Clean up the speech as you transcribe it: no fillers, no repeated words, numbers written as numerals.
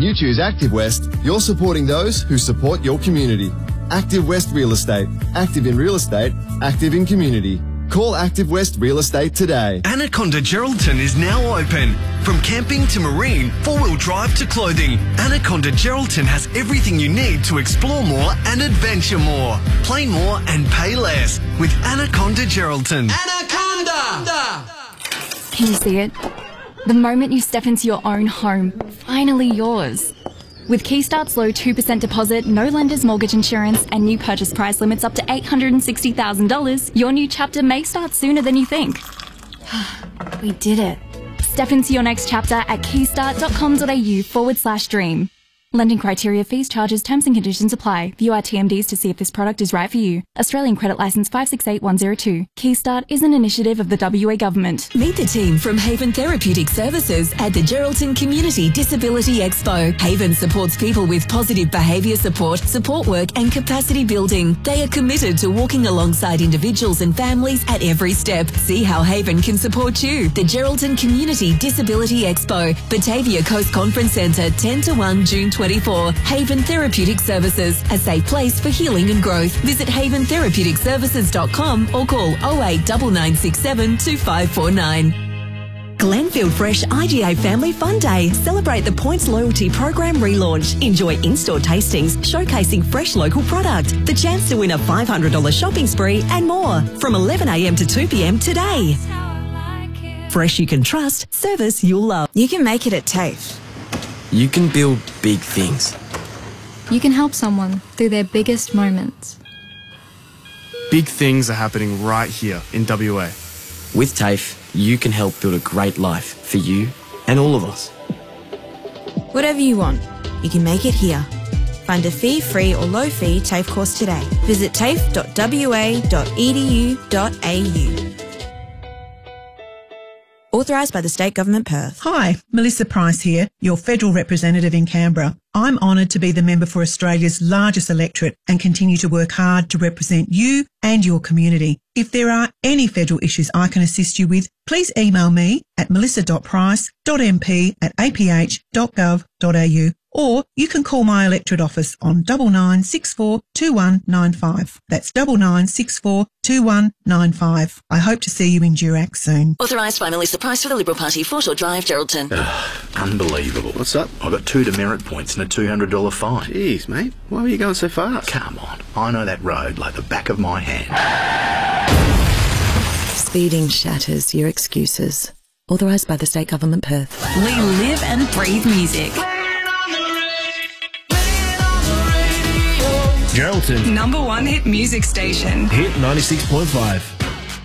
When you choose Active West, you're supporting those who support your community. Active West Real Estate. Active in real estate, active in community. Call Active West Real Estate today. Anaconda Geraldton is now open. From camping to marine, four-wheel drive to clothing, Anaconda Geraldton has everything you need to explore more and adventure more. Play more and pay less with Anaconda Geraldton. Anaconda! Can you see it? The moment you step into your own home, finally yours. With Keystart's low 2% deposit, no lender's mortgage insurance, and new purchase price limits up to $860,000, your new chapter may start sooner than you think. We did it. Step into your next chapter at keystart.com.au/dream. Lending criteria, fees, charges, terms and conditions apply. View our TMDs to see if this product is right for you. Australian Credit Licence 568102. Keystart is an initiative of the WA Government. Meet the team from Haven Therapeutic Services at the Geraldton Community Disability Expo. Haven supports people with positive behaviour support work and capacity building. They are committed to walking alongside individuals and families at every step. See how Haven can support you. The Geraldton Community Disability Expo, Batavia Coast Conference Centre, 10 to 1 June 24. Haven Therapeutic Services, a safe place for healing and growth. Visit haventherapeuticservices.com or call 089967 2549. Glenfield Fresh IGA Family Fun Day. Celebrate the Points Loyalty Program relaunch. Enjoy in-store tastings showcasing fresh local product, the chance to win a $500 shopping spree and more from 11 a.m. to 2 p.m. today. Fresh you can trust, service you'll love. You can make it at TAFE. You can build big things. You can help someone through their biggest moments. Big things are happening right here in WA. With TAFE, you can help build a great life for you and all of us. Whatever you want, you can make it here. Find a fee-free or low-fee TAFE course today. Visit tafe.wa.edu.au. Authorised by the State Government, Perth. Hi, Melissa Price here, your federal representative in Canberra. I'm honoured to be the member for Australia's largest electorate and continue to work hard to represent you and your community. If there are any federal issues I can assist you with, please email me at melissa.price.mp@aph.gov.au, or you can call my electorate office on 9964 2195. That's 9964 2195. I hope to see you in Durack soon. Authorised by Melissa Price for the Liberal Party, Foreshore Drive, Geraldton. Unbelievable. What's up? I got 2 demerit points and a $200 fine. Jeez, mate. Why were you going so fast? Come on. I know that road like the back of my hand. Speeding shatters your excuses. Authorised by the State Government, Perth. We live and breathe music. Geraldton. #1 hit music station. Hit 96.5.